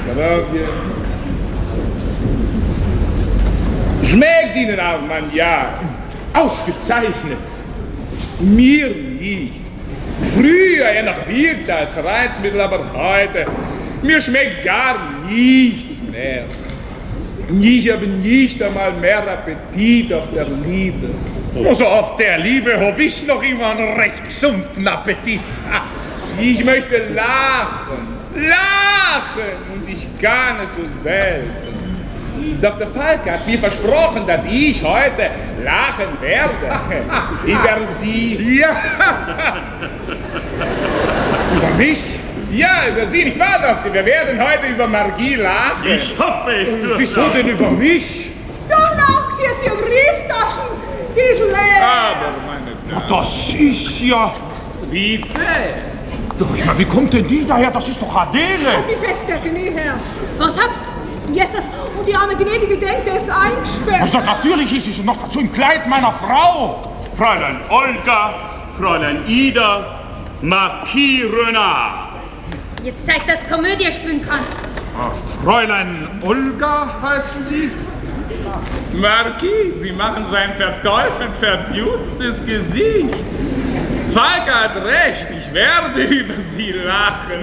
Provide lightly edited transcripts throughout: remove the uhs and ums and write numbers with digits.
Zdrowie. Schmeckt Ihnen auch mein Jahr? Ausgezeichnet. Mir nicht. Früher ja noch wirkte als Reizmittel, aber heute, mir schmeckt gar nichts mehr. Ich habe nicht einmal mehr Appetit auf der Liebe. Also auf der Liebe habe ich noch immer einen recht gesunden Appetit. Ich möchte lachen, und ich kann es so selten. Dr. Falk hat mir versprochen, dass ich heute lachen werde. Über Sie. Ja. Über mich? Ja, über Sie, nicht wahr, Doktor? Wir werden heute über Margie lachen. Ich hoffe es. Wieso denn über mich? Da lacht ihr, Sie Brieftaschen. Sie ist leer. Aber, meine Damen. Das ist ja... Bitte. Doch, ich meine, wie kommt denn die daher? Das ist doch Adele. Wie fest der Knie her. Was sagst du? Jesus, und die arme Gnädige denkt, er ist eingesperrt. Also natürlich ist sie noch dazu im Kleid meiner Frau. Fräulein Olga, Fräulein Ida, Marquis Renard. Jetzt zeig, dass du Komödie spielen kannst. Fräulein Olga heißen Sie? Marquis, Sie machen so ein verteufelt verdutztes Gesicht. Falk hat recht, ich werde über Sie lachen.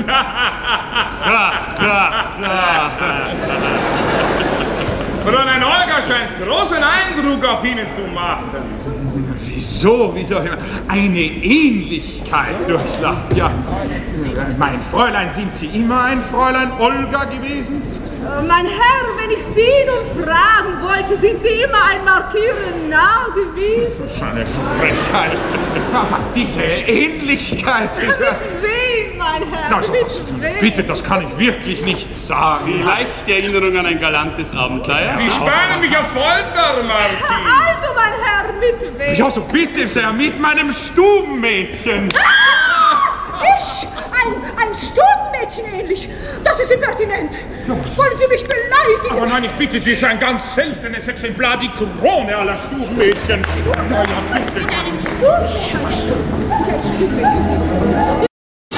Fräulein Olga scheint großen Eindruck auf Ihnen zu machen. Wieso? Eine Ähnlichkeit durchlacht, ja. Mein Fräulein, sind Sie immer ein Fräulein Olga gewesen? Mein Herr, wenn ich Sie nun fragen wollte, sind Sie immer ein Marquis Renard gewesen? Das ist eine Frechheit. Also diese Ähnlichkeit. Mit wem, mein Herr? Also, mit wem? bitte, das kann ich wirklich nicht sagen. Vielleicht Erinnerung an ein galantes Abenteuer. Sie spannen mich auf Folter, Marquis. Also, mein Herr, mit wem? Ja, so bitte sehr, mit meinem Stubenmädchen. Ich? Ein Stubenmädchen ähnlich? Das ist impertinent. Wollen Sie mich beleidigen? Aber nein, ich bitte Sie, es ist ein ganz seltenes Exemplar, die Krone aller Stubenmädchen. Na ja, bitte. Ein Stubenmädchen.